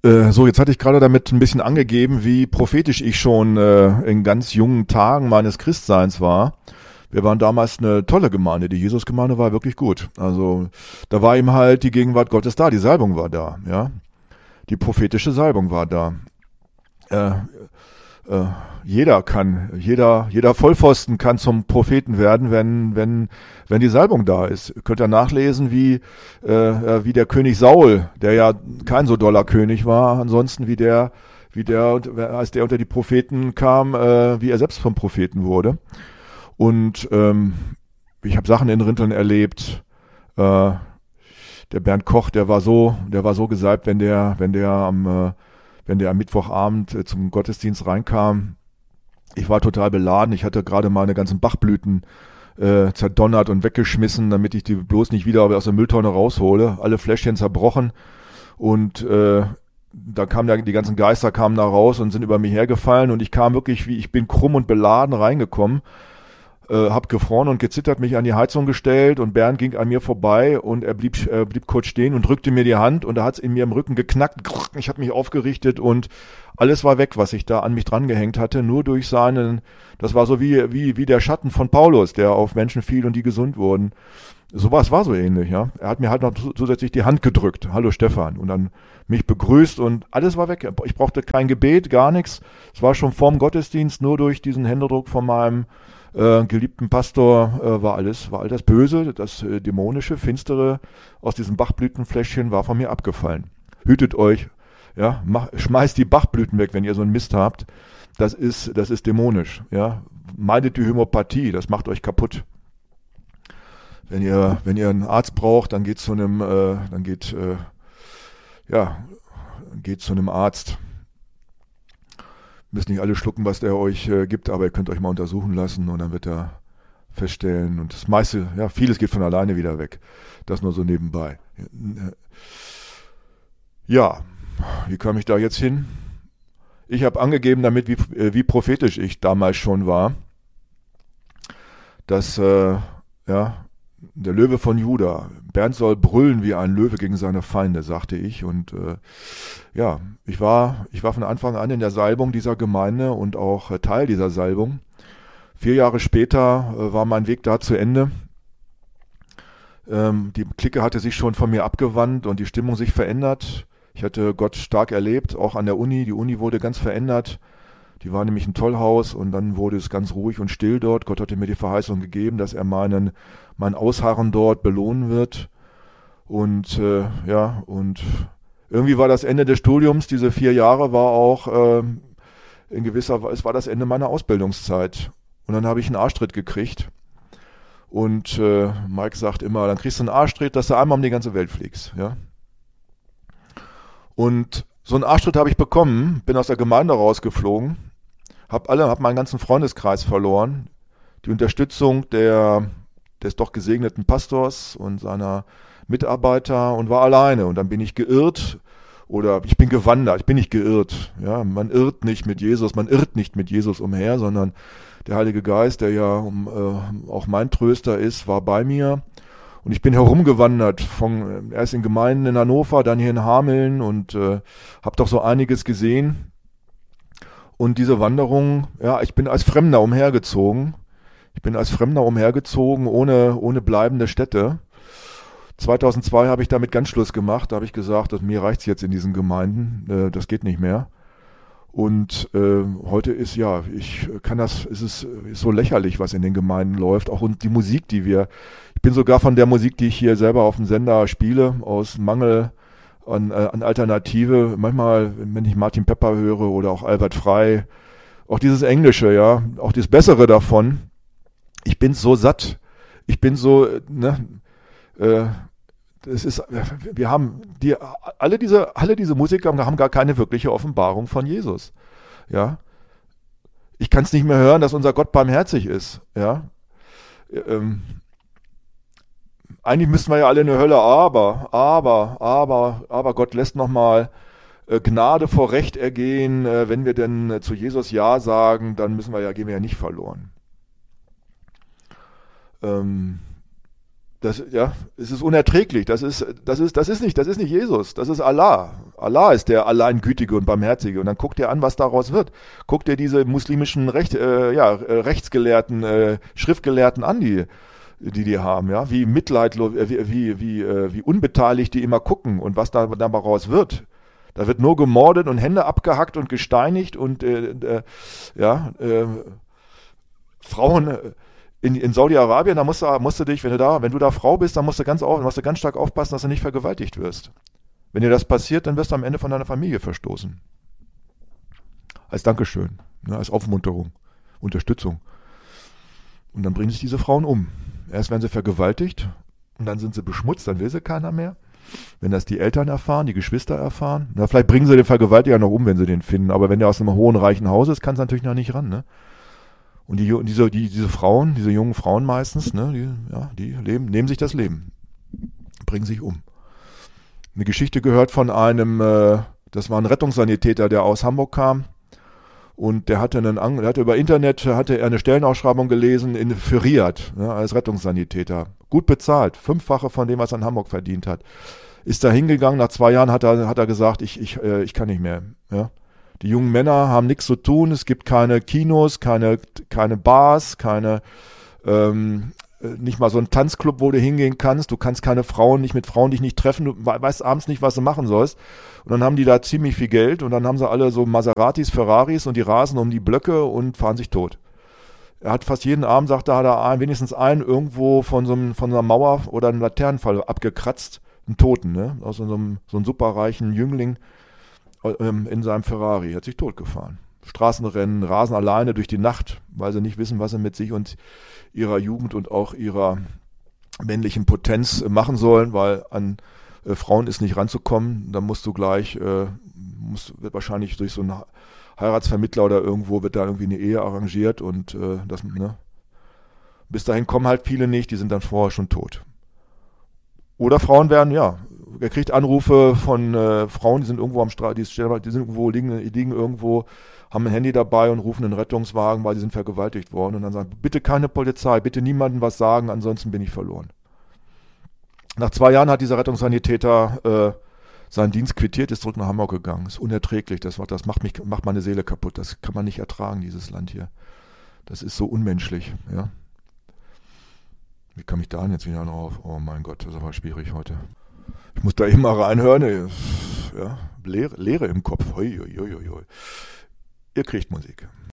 So, jetzt hatte ich gerade damit ein bisschen angegeben, wie prophetisch ich schon in ganz jungen Tagen meines Christseins war. Wir waren damals eine tolle Gemeinde, die Jesusgemeinde war wirklich gut. Also da war eben halt die Gegenwart Gottes da, die Salbung war da, ja. Die prophetische Salbung war da. Äh, jeder Vollpfosten kann zum Propheten werden, wenn die Salbung da ist. Ihr könnt ja nachlesen, wie der König Saul, der ja kein so doller König war, ansonsten als der unter die Propheten kam, wie er selbst vom Propheten wurde. Und ich habe Sachen in Rinteln erlebt. Der Bernd Koch, der war so gesalbt, wenn der am Mittwochabend zum Gottesdienst reinkam. Ich war total beladen. Ich hatte gerade meine ganzen Bachblüten zerdonnert und weggeschmissen, damit ich die bloß nicht wieder aus der Mülltonne raushole. Alle Fläschchen zerbrochen. Und da kamen die ganzen Geister kamen da raus und sind über mich hergefallen. Und ich kam wirklich, ich bin krumm und beladen reingekommen. Hab gefroren und gezittert, mich an die Heizung gestellt und Bernd ging an mir vorbei und er blieb kurz stehen und drückte mir die Hand und da hat's in mir im Rücken geknackt. Ich habe mich aufgerichtet und alles war weg, was ich da an mich dran gehängt hatte, nur durch das war so wie der Schatten von Paulus, der auf Menschen fiel und die gesund wurden. Sowas war so ähnlich, ja. Er hat mir halt noch zusätzlich die Hand gedrückt. Hallo Stefan. Und dann mich begrüßt und alles war weg. Ich brauchte kein Gebet, gar nichts. Es war schon vorm Gottesdienst, nur durch diesen Händedruck von meinem geliebten Pastor war all das Böse, das Dämonische, Finstere aus diesem Bachblütenfläschchen war von mir abgefallen. Hütet euch, ja, schmeißt die Bachblüten weg, wenn ihr so einen Mist habt. Das ist dämonisch, ja. Meidet die Homöopathie, das macht euch kaputt. Wenn ihr einen Arzt braucht, dann geht zu einem Arzt. Müsst nicht alle schlucken, was der euch gibt, aber ihr könnt euch mal untersuchen lassen und dann wird er feststellen und das meiste, ja, vieles geht von alleine wieder weg. Das nur so nebenbei. Ja, wie kam ich da jetzt hin? Ich habe angegeben damit, wie prophetisch ich damals schon war, dass der Löwe von Juda, Bernd soll brüllen wie ein Löwe gegen seine Feinde, sagte ich. Und ich war von Anfang an in der Salbung dieser Gemeinde und auch Teil dieser Salbung. 4 Jahre später war mein Weg da zu Ende. Die Clique hatte sich schon von mir abgewandt und die Stimmung sich verändert. Ich hatte Gott stark erlebt, auch an der Uni. Die Uni wurde ganz verändert. Die war nämlich ein Tollhaus und dann wurde es ganz ruhig und still dort. Gott hatte mir die Verheißung gegeben, dass er mein Ausharren dort belohnen wird. Und und irgendwie war das Ende des Studiums, diese 4 Jahre war auch es war das Ende meiner Ausbildungszeit. Und dann habe ich einen Arschtritt gekriegt. Und Mike sagt immer, dann kriegst du einen Arschtritt, dass du einmal um die ganze Welt fliegst. Ja? Und so einen Arschtritt habe ich bekommen, bin aus der Gemeinde rausgeflogen, hab meinen ganzen Freundeskreis verloren, die Unterstützung des doch gesegneten Pastors und seiner Mitarbeiter und war alleine. Und dann bin ich geirrt oder ich bin gewandert, ich bin nicht geirrt. Ja, man irrt nicht mit Jesus umher, sondern der Heilige Geist, der ja auch mein Tröster ist, war bei mir. Und ich bin herumgewandert, erst in Gemeinden in Hannover, dann hier in Hameln und habe doch so einiges gesehen. Und diese Wanderung, ja, ich bin als Fremder umhergezogen. Ohne bleibende Stätte. 2002 habe ich damit ganz Schluss gemacht. Da habe ich gesagt, dass mir reicht's jetzt in diesen Gemeinden. Das geht nicht mehr. Und heute ist es ist so lächerlich, was in den Gemeinden läuft. Auch und die Musik, ich bin sogar von der Musik, die ich hier selber auf dem Sender spiele, aus Mangel an Alternative. Manchmal, wenn ich Martin Pepper höre oder auch Albert Frey, auch dieses Englische, ja, auch das Bessere davon. Ich bin so satt. Ich bin so, wir haben alle diese Musiker haben gar keine wirkliche Offenbarung von Jesus. Ja. Ich kann es nicht mehr hören, dass unser Gott barmherzig ist. Ja. Eigentlich müssten wir ja alle in die Hölle, aber Gott lässt nochmal Gnade vor Recht ergehen. Wenn wir denn zu Jesus Ja sagen, dann gehen wir ja nicht verloren. Es ist unerträglich. Das ist nicht Jesus. Das ist Allah. Allah ist der Alleingütige und Barmherzige. Und dann guck dir an, was daraus wird. Guck dir diese muslimischen Rechtsgelehrten, Schriftgelehrten an, die haben, ja, wie mitleidlos, wie unbeteiligt die immer gucken und was da daraus wird. Da wird nur gemordet und Hände abgehackt und gesteinigt und Frauen in Saudi-Arabien, da musst du dich, wenn du da Frau bist, dann musst du ganz stark aufpassen, dass du nicht vergewaltigt wirst. Wenn dir das passiert, dann wirst du am Ende von deiner Familie verstoßen. Als Dankeschön, als Aufmunterung, Unterstützung. Und dann bringen sich diese Frauen um. Erst werden sie vergewaltigt und dann sind sie beschmutzt, dann will sie keiner mehr. Wenn das die Eltern erfahren, die Geschwister erfahren, na, vielleicht bringen sie den Vergewaltiger noch um, wenn sie den finden, aber wenn der aus einem hohen, reichen Haus ist, kann es natürlich noch nicht ran, ne? Und diese Frauen, diese jungen Frauen meistens, ne, die nehmen sich das Leben, bringen sich um. Eine Geschichte gehört von einem, das war ein Rettungssanitäter, der aus Hamburg kam und der hatte über Internet eine Stellenausschreibung gelesen für Riad, als Rettungssanitäter. Gut bezahlt, 5-fache von dem, was er in Hamburg verdient hat. Ist da hingegangen, nach 2 Jahren hat er gesagt, ich kann nicht mehr, ja. Die jungen Männer haben nichts zu tun, es gibt keine Kinos, keine Bars, nicht mal so ein Tanzclub, wo du hingehen kannst, du kannst nicht mit Frauen dich nicht treffen, du weißt abends nicht, was du machen sollst. Und dann haben die da ziemlich viel Geld und dann haben sie alle so Maseratis, Ferraris und die rasen um die Blöcke und fahren sich tot. Er hat fast jeden Abend, sagt er, hat er wenigstens einen irgendwo von einer Mauer oder einem Laternenfall abgekratzt, einen Toten, ne? Aus so einem superreichen Jüngling in seinem Ferrari, hat sich totgefahren. Straßenrennen, rasen alleine durch die Nacht, weil sie nicht wissen, was sie mit sich und ihrer Jugend und auch ihrer männlichen Potenz machen sollen, weil an Frauen ist nicht ranzukommen. Da musst du gleich, wird wahrscheinlich durch so einen Heiratsvermittler oder irgendwo wird da irgendwie eine Ehe arrangiert und bis dahin kommen halt viele nicht, die sind dann vorher schon tot. Oder Frauen werden, er kriegt Anrufe von Frauen, die sind irgendwo liegen irgendwo, haben ein Handy dabei und rufen einen Rettungswagen, weil sie sind vergewaltigt worden und dann sagen, bitte keine Polizei, bitte niemandem was sagen, ansonsten bin ich verloren. Nach 2 Jahren hat dieser Rettungssanitäter seinen Dienst quittiert, ist zurück nach Hamburg gegangen. Ist unerträglich, das macht meine Seele kaputt, das kann man nicht ertragen, dieses Land hier. Das ist so unmenschlich, ja. Wie komme ich da denn jetzt wieder drauf? Oh mein Gott, das ist aber schwierig heute. Ich muss da eben mal reinhören. Ja, Leere im Kopf. Hoi, hoi, hoi, hoi. Ihr kriegt Musik.